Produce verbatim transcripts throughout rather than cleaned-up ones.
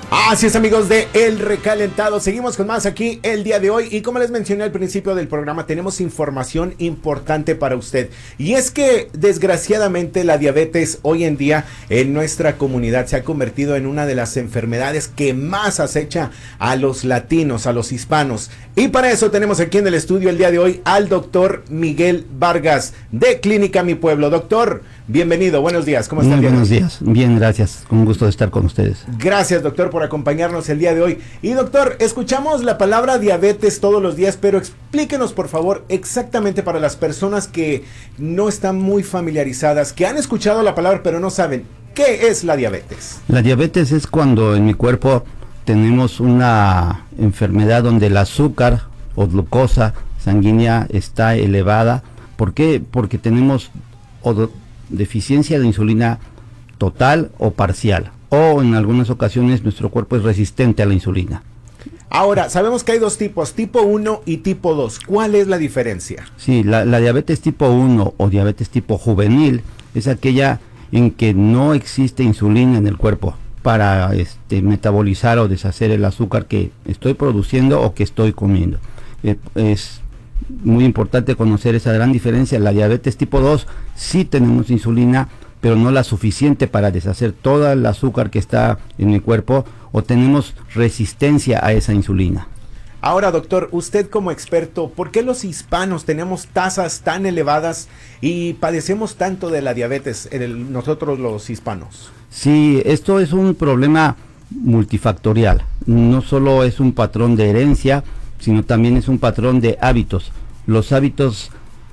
Así es, amigos de El Recalentado, seguimos con más aquí el día de hoy y como les mencioné al principio del programa, tenemos información importante para usted, y es que desgraciadamente la diabetes hoy en día en nuestra comunidad se ha convertido en una de las enfermedades que más acecha a los latinos, a los hispanos, y para eso tenemos aquí en el estudio el día de hoy al doctor Miguel Vargas de Clínica Mi Pueblo. Doctor, bienvenido, buenos días, ¿cómo está? Muy buenos días, bien, gracias, con gusto de estar con ustedes. Gracias, doctor, por acompañarnos el día de hoy. Y doctor, escuchamos la palabra diabetes todos los días, pero explíquenos por favor exactamente para las personas que no están muy familiarizadas, que han escuchado la palabra pero no saben, ¿qué es la diabetes? La diabetes es cuando en mi cuerpo tenemos una enfermedad donde el azúcar o glucosa sanguínea está elevada. ¿Por qué? Porque tenemos o deficiencia de insulina total o parcial, o en algunas ocasiones nuestro cuerpo es resistente a la insulina. Ahora, sabemos que hay dos tipos, tipo uno y tipo dos. ¿Cuál es la diferencia? Sí, la, la diabetes tipo uno o diabetes tipo juvenil es aquella en que no existe insulina en el cuerpo para este, metabolizar o deshacer el azúcar que estoy produciendo o que estoy comiendo. Eh, es muy importante conocer esa gran diferencia. La diabetes tipo dos sí tenemos insulina, pero no la suficiente para deshacer todo el azúcar que está en mi cuerpo, o tenemos resistencia a esa insulina. Ahora, doctor, usted como experto, ¿por qué los hispanos tenemos tasas tan elevadas y padecemos tanto de la diabetes, el, nosotros los hispanos? Sí, esto es un problema multifactorial. No solo es un patrón de herencia, sino también es un patrón de hábitos. Los hábitos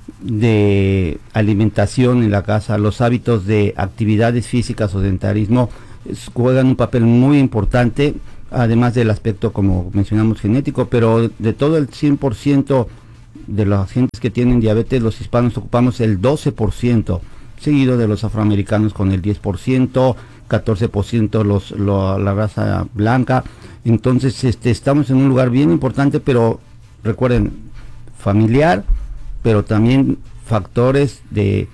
de alimentación en la casa, los hábitos de actividades físicas o sedentarismo es, juegan un papel muy importante, además del aspecto, como mencionamos, genético, pero de todo el cien por ciento de las gentes que tienen diabetes, los hispanos ocupamos el doce por ciento, seguido de los afroamericanos con el diez por ciento, catorce por ciento los, lo, la raza blanca. Entonces este, estamos en un lugar bien importante, pero recuerden, familiar, pero también factores de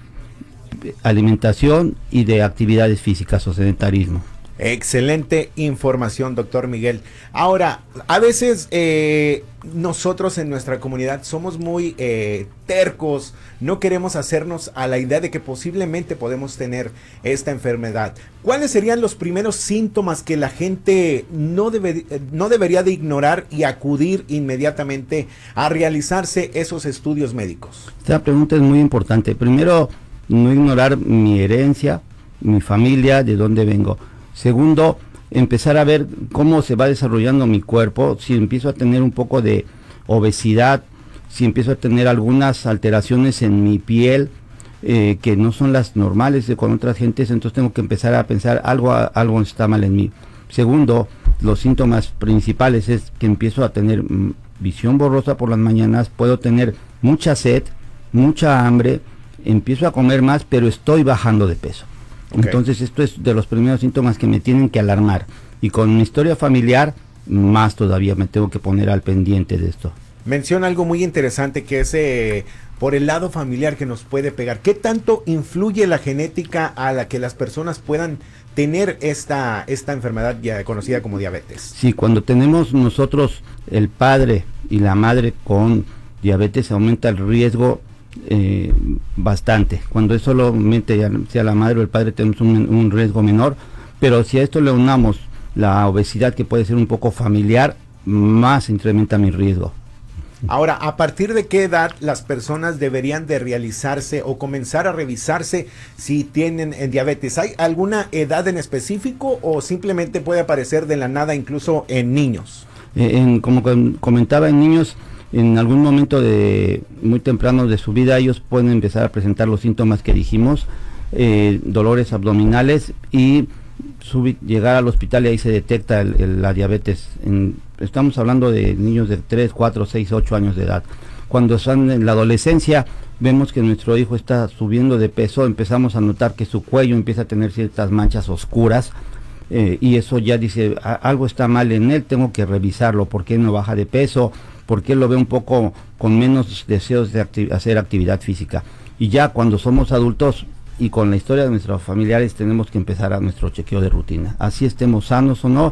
alimentación y de actividades físicas o sedentarismo. Excelente información, doctor Miguel. Ahora, a veces eh, nosotros en nuestra comunidad somos muy eh, tercos, no queremos hacernos a la idea de que posiblemente podemos tener esta enfermedad. ¿Cuáles serían los primeros síntomas que la gente no, debe, no debería de ignorar y acudir inmediatamente a realizarse esos estudios médicos? Esta pregunta es muy importante. Primero, no ignorar mi herencia, mi familia, de dónde vengo. Segundo, empezar a ver cómo se va desarrollando mi cuerpo, si empiezo a tener un poco de obesidad, si empiezo a tener algunas alteraciones en mi piel eh, que no son las normales de con otras gentes, entonces tengo que empezar a pensar algo, algo está mal en mí. Segundo, los síntomas principales es que empiezo a tener mm, visión borrosa por las mañanas, puedo tener mucha sed, mucha hambre, empiezo a comer más, pero estoy bajando de peso. Okay. Entonces esto es de los primeros síntomas que me tienen que alarmar, y con mi historia familiar más todavía me tengo que poner al pendiente de esto. Menciona algo muy interesante que es eh, por el lado familiar que nos puede pegar. ¿Qué tanto influye la genética a la que las personas puedan tener esta, esta enfermedad ya conocida como diabetes? Sí, cuando tenemos nosotros el padre y la madre con diabetes aumenta el riesgo Eh, bastante. Cuando es solamente ya sea la madre o el padre tenemos un, un riesgo menor, pero si a esto le unamos la obesidad, que puede ser un poco familiar, más incrementa mi riesgo. Ahora, ¿a partir de qué edad las personas deberían de realizarse o comenzar a revisarse si tienen diabetes? ¿Hay alguna edad en específico o simplemente puede aparecer de la nada incluso en niños? Eh, en, como comentaba, en niños, en algún momento de muy temprano de su vida, ellos pueden empezar a presentar los síntomas que dijimos, eh, dolores abdominales, y subir, llegar al hospital y ahí se detecta el, el, la diabetes. En, estamos hablando de niños de tres, cuatro, seis, ocho años de edad. Cuando están en la adolescencia, vemos que nuestro hijo está subiendo de peso, empezamos a notar que su cuello empieza a tener ciertas manchas oscuras, eh, y eso ya dice, algo está mal en él, tengo que revisarlo. ¿Por qué no baja de peso? ¿Por qué lo veo un poco con menos deseos de acti- hacer actividad física? Y ya cuando somos adultos y con la historia de nuestros familiares, tenemos que empezar a nuestro chequeo de rutina. Así estemos sanos o no,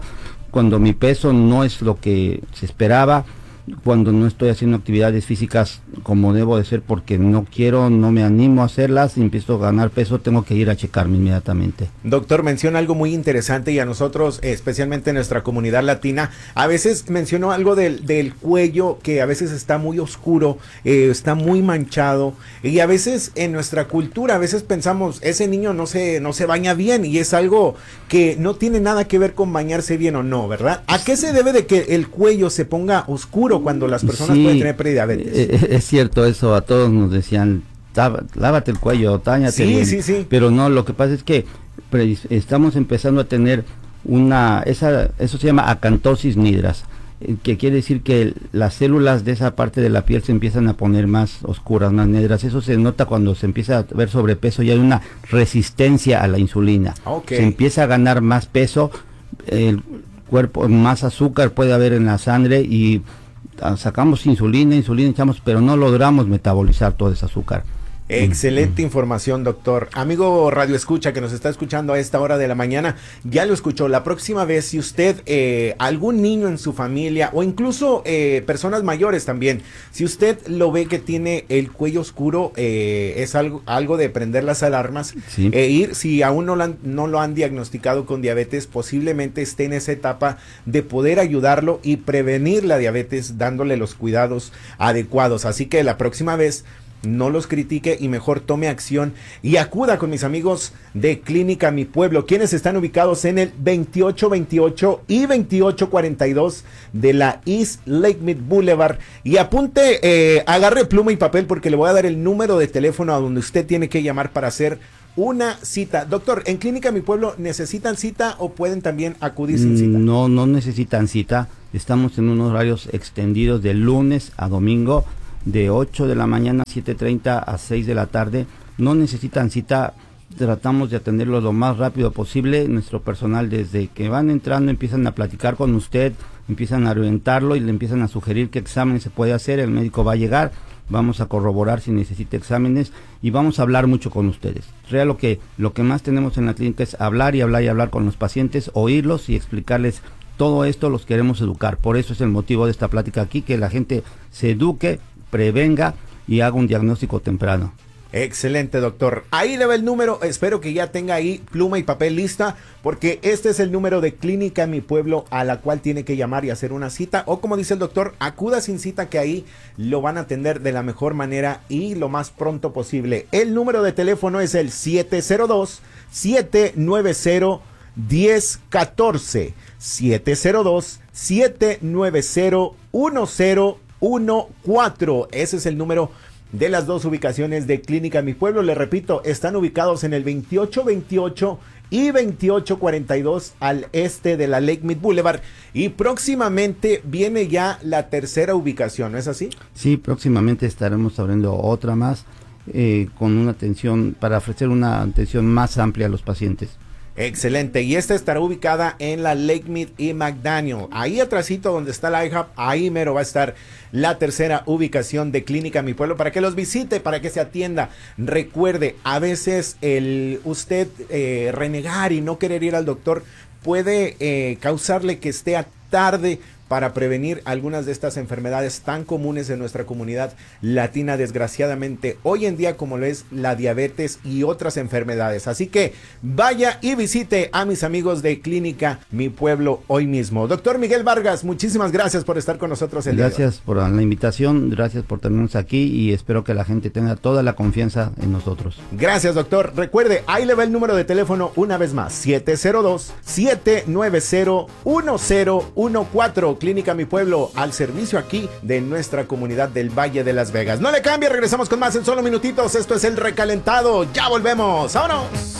cuando mi peso no es lo que se esperaba, cuando no estoy haciendo actividades físicas como debo de ser porque no quiero, no me animo a hacerlas y empiezo a ganar peso, tengo que ir a checarme inmediatamente. Doctor, menciona algo muy interesante y a nosotros, especialmente en nuestra comunidad latina, a veces mencionó algo del, del cuello que a veces está muy oscuro, eh, está muy manchado y a veces en nuestra cultura, a veces pensamos, ese niño no se, no se baña bien y es algo que no tiene nada que ver con bañarse bien o no, ¿verdad? ¿A qué se debe de que el cuello se ponga oscuro cuando las personas sí, pueden tener prediabetes? Es, es cierto eso, a todos nos decían, lávate el cuello, táñate sí, bien, sí, sí. Pero no, lo que pasa es que estamos empezando a tener una, esa, eso se llama acantosis nidras, que quiere decir que las células de esa parte de la piel se empiezan a poner más oscuras, más negras. Eso se nota cuando se empieza a ver sobrepeso y hay una resistencia a la insulina. Okay. Se empieza a ganar más peso, el cuerpo, más azúcar puede haber en la sangre y sacamos insulina, insulina echamos, pero no logramos metabolizar todo ese azúcar. Excelente mm. información, doctor. Amigo Radio Escucha que nos está escuchando a esta hora de la mañana, ya lo escuchó. La próxima vez, si usted, eh, algún niño en su familia o incluso eh, personas mayores también, si usted lo ve que tiene el cuello oscuro, eh, es algo, algo de prender las alarmas sí. e ir, si aún no lo, han, no lo han diagnosticado con diabetes, posiblemente esté en esa etapa de poder ayudarlo y prevenir la diabetes dándole los cuidados adecuados. Así que la próxima vez no los critique y mejor tome acción y acuda con mis amigos de Clínica Mi Pueblo, quienes están ubicados en el veintiocho veintiocho y veintiocho cuarenta y dos de la East Lake Mead Boulevard. Y apunte, eh, agarre pluma y papel porque le voy a dar el número de teléfono a donde usted tiene que llamar para hacer una cita. Doctor, ¿en Clínica Mi Pueblo necesitan cita o pueden también acudir sin cita? No, no necesitan cita. Estamos en unos horarios extendidos de lunes a domingo, de ocho de la mañana a siete treinta a seis de la tarde. No necesitan cita, tratamos de atenderlos lo más rápido posible. Nuestro personal, desde que van entrando, empiezan a platicar con usted, empiezan a orientarlo y le empiezan a sugerir qué examen se puede hacer. El médico va a llegar, vamos a corroborar si necesita exámenes y vamos a hablar mucho con ustedes. Real, lo que, lo que más tenemos en la clínica es hablar y hablar y hablar con los pacientes, oírlos y explicarles todo esto. Los queremos educar, por eso es el motivo de esta plática aquí, que la gente se eduque, prevenga y haga un diagnóstico temprano. Excelente, doctor. Ahí le va el número, espero que ya tenga ahí pluma y papel lista, porque este es el número de Clínica Mi Pueblo a la cual tiene que llamar y hacer una cita, o como dice el doctor, acuda sin cita, que ahí lo van a atender de la mejor manera y lo más pronto posible. El número de teléfono es el siete cero dos, siete nueve cero, uno cero uno cuatro, siete cero dos, siete nueve cero, uno cero uno cuatro. Ese es el número de las dos ubicaciones de Clínica Mi Pueblo. Le repito, están ubicados en el veintiocho veintiocho y veintiocho cuarenta y dos al este de la Lake Mead Boulevard. Y próximamente viene ya la tercera ubicación, ¿no es así? Sí, próximamente estaremos abriendo otra más eh, con una atención, para ofrecer una atención más amplia a los pacientes. Excelente, y esta estará ubicada en la Lake Mead y McDaniel. Ahí atrásito donde está la iHub, ahí mero va a estar la tercera ubicación de Clínica Mi Pueblo, para que los visite, para que se atienda. Recuerde, a veces el usted eh, renegar y no querer ir al doctor puede eh, causarle que esté a tarde para prevenir algunas de estas enfermedades tan comunes en nuestra comunidad latina, desgraciadamente, hoy en día, como lo es la diabetes y otras enfermedades. Así que vaya y visite a mis amigos de Clínica Mi Pueblo hoy mismo. Doctor Miguel Vargas, muchísimas gracias por estar con nosotros el día de hoy. Gracias por la invitación, gracias por tenernos aquí y espero que la gente tenga toda la confianza en nosotros. Gracias, doctor. Recuerde, ahí le va el número de teléfono una vez más, siete cero dos, siete nueve cero, uno cero uno cuatro. Clínica Mi Pueblo, al servicio aquí de nuestra comunidad del Valle de Las Vegas. No le cambie, regresamos con más en solo minutitos. Esto es El Recalentado. Ya volvemos. ¡Vámonos!